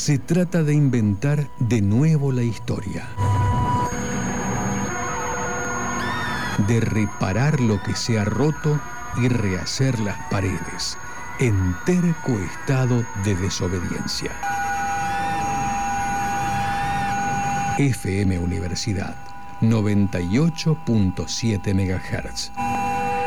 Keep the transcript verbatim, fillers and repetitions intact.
Se trata de inventar de nuevo la historia. De reparar lo que se ha roto y rehacer las paredes en terco estado de desobediencia. F M Universidad noventa y ocho punto siete megahertz.